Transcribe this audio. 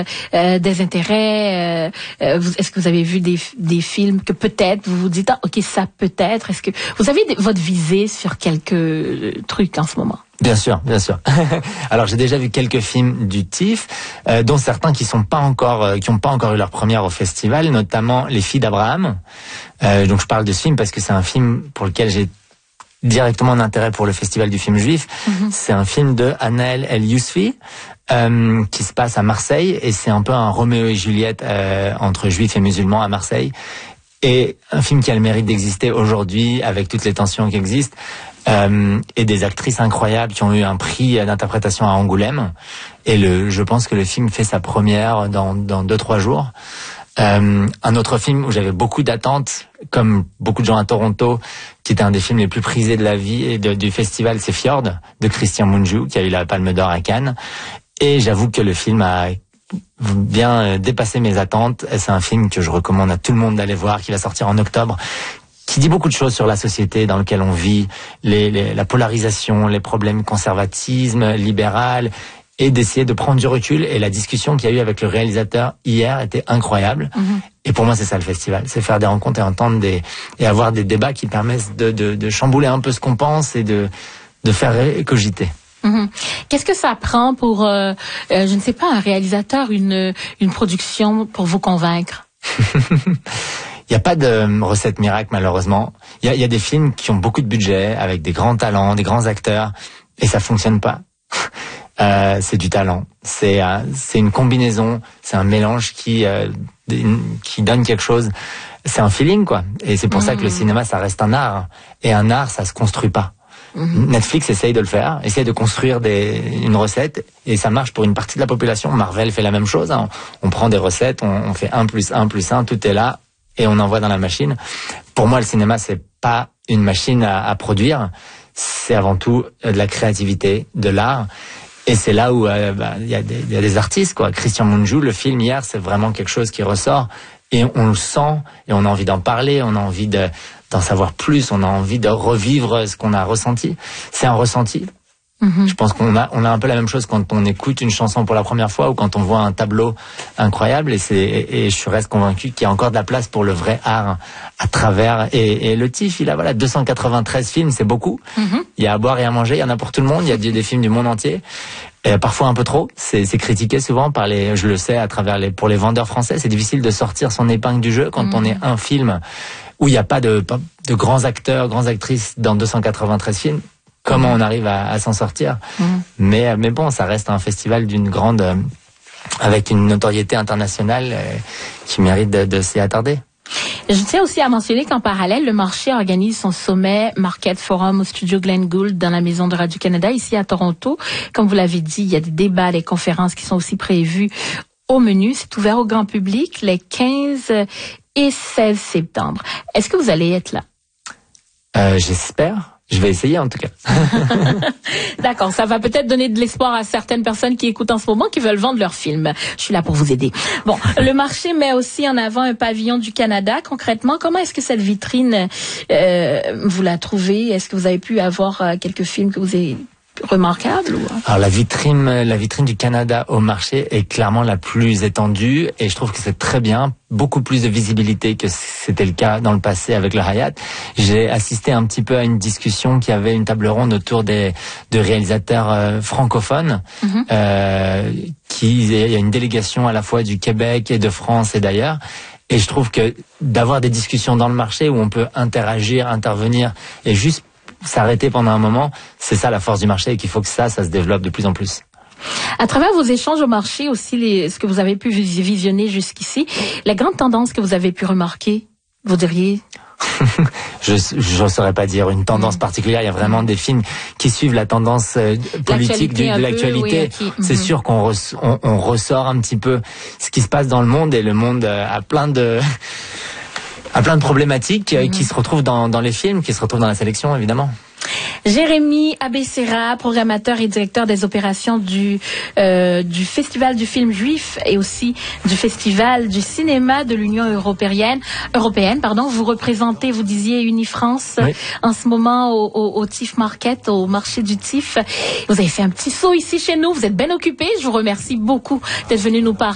des intérêts. Est-ce que vous avez vu des films que peut-être vous vous dites ok, ça peut-être. Est-ce que vous avez votre visée sur quelques trucs en ce moment? Bien sûr, bien sûr. Alors j'ai déjà vu quelques films du TIFF, dont certains qui n'ont pas encore eu leur première au festival, notamment Les Filles d'Abraham. Donc je parle de ce film parce que c'est un film pour lequel j'ai directement un intérêt pour le festival du film juif. C'est un film de Anaël El-Yousfi qui se passe à Marseille, et c'est un peu un Roméo et Juliette entre juifs et musulmans à Marseille. Et un film qui a le mérite d'exister aujourd'hui avec toutes les tensions qui existent. Et des actrices incroyables qui ont eu un prix d'interprétation à Angoulême. Et je pense que le film fait sa première dans 2-3 jours. Un autre film où j'avais beaucoup d'attentes, comme beaucoup de gens à Toronto, qui était un des films les plus prisés de la vie et du festival, c'est Fjord, de Christian Mungiu, qui a eu la Palme d'Or à Cannes. Et j'avoue que le film a bien dépassé mes attentes. C'est un film que je recommande à tout le monde d'aller voir, qui va sortir en octobre, qui dit beaucoup de choses sur la société dans laquelle on vit, la polarisation, les problèmes conservatisme, libéral, et d'essayer de prendre du recul. Et la discussion qu'il y a eu avec le réalisateur hier était incroyable. Et pour moi, c'est ça le festival, c'est faire des rencontres et entendre et avoir des débats qui permettent de chambouler un peu ce qu'on pense et de faire cogiter. Qu'est-ce que ça prend pour, je ne sais pas, un réalisateur, une production pour vous convaincre? Il n'y a pas de recette miracle, malheureusement. Il y a des films qui ont beaucoup de budget, avec des grands talents, des grands acteurs, et ça fonctionne pas. C'est du talent. C'est une combinaison, c'est un mélange qui donne quelque chose. C'est un feeling, quoi. Et c'est pour ça que le cinéma, ça reste un art. Et un art, ça se construit pas. Netflix essaye de le faire, essaye de construire une recette, et ça marche pour une partie de la population. Marvel fait la même chose, hein. On prend des recettes, on fait 1 + 1 + 1, tout est là, et on envoie dans la machine. Pour moi, le cinéma, c'est pas une machine à produire, c'est avant tout de la créativité, de l'art. Et c'est là où il y a des artistes, quoi. Christian Mungiu, le film hier, c'est vraiment quelque chose qui ressort, et on le sent, et on a envie d'en parler, on a envie d'en savoir plus, on a envie de revivre ce qu'on a ressenti. C'est un ressenti. Je pense qu'on a un peu la même chose quand on écoute une chanson pour la première fois, ou quand on voit un tableau incroyable, et je reste convaincu qu'il y a encore de la place pour le vrai art à travers, et le TIFF, il a 293 films, c'est beaucoup. Il y a à boire et à manger, il y en a pour tout le monde, il y a des films du monde entier. Et parfois un peu trop, c'est critiqué souvent par je le sais, pour les vendeurs français, c'est difficile de sortir son épingle du jeu quand on est un film où il n'y a pas de grands acteurs, grandes actrices dans 293 films. Comment on arrive à s'en sortir? Mais bon, ça reste un festival d'une grande, avec une notoriété internationale qui mérite de s'y attarder. Je tiens aussi à mentionner qu'en parallèle, le marché organise son sommet Market Forum au studio Glenn Gould dans la maison de Radio-Canada ici à Toronto. Comme vous l'avez dit, il y a des débats, des conférences qui sont aussi prévues au menu. C'est ouvert au grand public les 15 et 16 septembre. Est-ce que vous allez être là? J'espère. Je vais essayer en tout cas. D'accord, ça va peut-être donner de l'espoir à certaines personnes qui écoutent en ce moment, qui veulent vendre leurs films. Je suis là pour vous aider. Bon, le marché met aussi en avant un pavillon du Canada. Concrètement, comment est-ce que cette vitrine, vous la trouvez? Est-ce que vous avez pu avoir quelques films que vous avez remarquables? Alors la vitrine du Canada au marché est clairement la plus étendue, et je trouve que c'est très bien, beaucoup plus de visibilité que c'était le cas dans le passé avec le Hyatt. J'ai assisté un petit peu à une discussion qui avait une table ronde autour de réalisateurs francophones. Il y a une délégation à la fois du Québec et de France et d'ailleurs. Et je trouve que d'avoir des discussions dans le marché où on peut interagir, intervenir et juste s'arrêter pendant un moment, c'est ça la force du marché, et qu'il faut que ça se développe de plus en plus. À travers vos échanges au marché aussi, ce que vous avez pu visionner jusqu'ici, les grandes tendances que vous avez pu remarquer, vous diriez? Je saurais pas dire une tendance particulière. Il y a vraiment des films qui suivent la tendance politique de l'actualité. Oui, c'est sûr qu'on ressort un petit peu ce qui se passe dans le monde, et le monde a plein de problématiques qui se retrouvent dans les films, qui se retrouvent dans la sélection, évidemment. Jérémy Abessera, programmateur et directeur des opérations du Festival du film juif et aussi du Festival du cinéma de l'Union européenne. Vous représentez, vous disiez, Unifrance en ce moment au TIFF Market, au marché du TIFF. Vous avez fait un petit saut ici chez nous, vous êtes bien occupé. Je vous remercie beaucoup d'être venu nous parler.